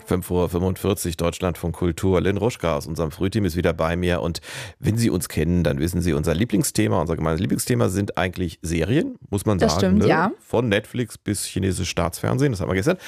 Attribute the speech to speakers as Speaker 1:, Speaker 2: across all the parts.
Speaker 1: 5:45 Uhr, Deutschlandfunk Kultur. Lynn Ruschka aus unserem Frühteam ist wieder bei mir. Und wenn Sie uns kennen, dann wissen Sie, unser gemeinsames Lieblingsthema sind eigentlich Serien, muss man sagen.
Speaker 2: Das stimmt,
Speaker 1: ne?
Speaker 2: ja.
Speaker 1: Von Netflix bis chinesisches Staatsfernsehen, das haben wir gestern.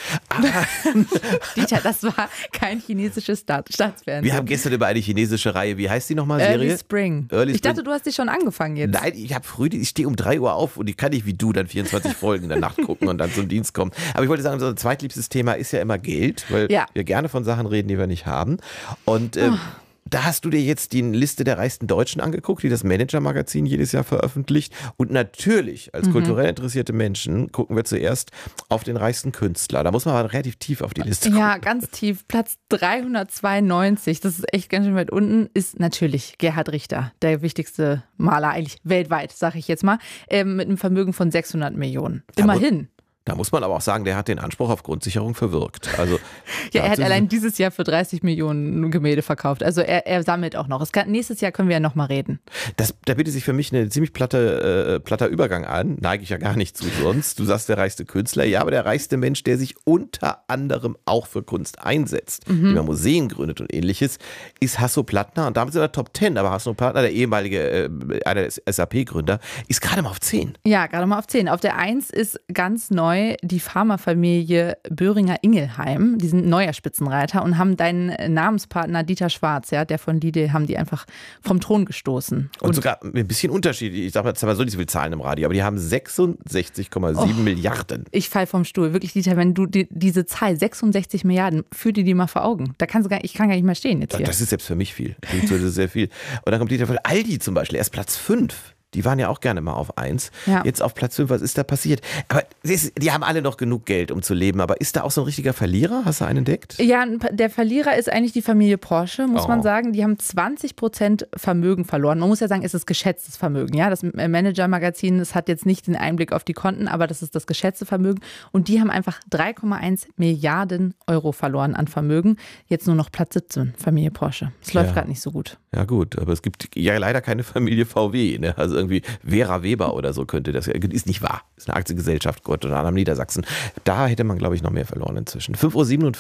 Speaker 2: Dieter, das war kein chinesisches Staatsfernsehen.
Speaker 1: Wir haben gestern über eine chinesische Reihe, wie heißt die nochmal, Serie?
Speaker 2: Early Spring. Ich dachte, du hast die schon angefangen jetzt.
Speaker 1: Nein, ich stehe um 3 Uhr auf und ich kann nicht wie du dann 24 Folgen in der Nacht gucken und dann zum Dienst kommen. Aber ich wollte sagen, unser zweitliebstes Thema ist ja immer Geld, weil wir gerne von Sachen reden, die wir nicht haben. Und da hast du dir jetzt die Liste der reichsten Deutschen angeguckt, die das Manager-Magazin jedes Jahr veröffentlicht. Und natürlich, als kulturell interessierte Menschen, gucken wir zuerst auf den reichsten Künstler. Da muss man aber relativ tief auf die Liste gucken.
Speaker 2: Ja, ganz tief. Platz 392, das ist echt ganz schön weit unten, ist natürlich Gerhard Richter, der wichtigste Maler eigentlich weltweit, sage ich jetzt mal, mit einem Vermögen von 600 Millionen. Immerhin.
Speaker 1: Da muss man aber auch sagen, der hat den Anspruch auf Grundsicherung verwirkt. Also,
Speaker 2: ja, er hat allein dieses Jahr für 30 Millionen Gemälde verkauft. Also er sammelt auch noch. Nächstes Jahr können wir ja noch mal reden.
Speaker 1: Da bietet sich für mich ein ziemlich platter Übergang an. Neige ich ja gar nicht zu sonst. Du sagst, der reichste Künstler. Ja, aber der reichste Mensch, der sich unter anderem auch für Kunst einsetzt, wie man Museen gründet und ähnliches, ist Hasso Plattner. Und damit sind wir Top 10. Aber Hasso Plattner, der ehemalige einer der SAP-Gründer, ist gerade mal auf 10.
Speaker 2: Ja, gerade mal auf 10. Auf der 1 ist ganz neu die Pharmafamilie Böhringer-Ingelheim. Die sind neuer Spitzenreiter und haben deinen Namenspartner Dieter Schwarz, ja, der von Lidl, haben die einfach vom Thron gestoßen.
Speaker 1: Und sogar ein bisschen Unterschied. Ich sage jetzt mal so nicht so viele Zahlen im Radio, aber die haben 66,7 Milliarden.
Speaker 2: Ich fall vom Stuhl. Wirklich, Dieter, wenn du diese Zahl 66 Milliarden, führ dir die mal vor Augen. Ich kann gar nicht mehr stehen jetzt hier.
Speaker 1: Das ist selbst für mich viel. Das ist sehr viel. Und dann kommt Dieter von Aldi zum Beispiel, erst Platz 5. Die waren ja auch gerne mal auf 1. Ja. Jetzt auf Platz 5, was ist da passiert? Aber die haben alle noch genug Geld, um zu leben. Aber ist da auch so ein richtiger Verlierer? Hast du einen entdeckt?
Speaker 2: Ja, der Verlierer ist eigentlich die Familie Porsche, muss man sagen. Die haben 20% Vermögen verloren. Man muss ja sagen, es ist geschätztes Vermögen. Ja? Das Manager-Magazin, das hat jetzt nicht den Einblick auf die Konten, aber das ist das geschätzte Vermögen. Und die haben einfach 3,1 Milliarden Euro verloren an Vermögen. Jetzt nur noch Platz 17, Familie Porsche. Es läuft gerade nicht so gut.
Speaker 1: Ja gut, aber es gibt ja leider keine Familie VW. Ne? Also irgendwie Vera Weber oder so könnte das. Ist nicht wahr. Ist eine Aktiengesellschaft, Gott, unter anderem Niedersachsen. Da hätte man, glaube ich, noch mehr verloren inzwischen. 5:47 Uhr.